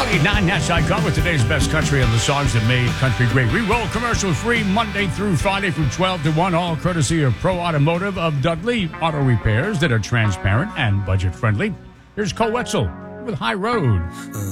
101.9 National Icon with today's best country and the songs that made country great. We roll commercial-free Monday through Friday from 12 to 1, all courtesy of Pro Automotive of Dudley Auto Repairs that are transparent and budget-friendly. Here's Cole Wetzel with High Road.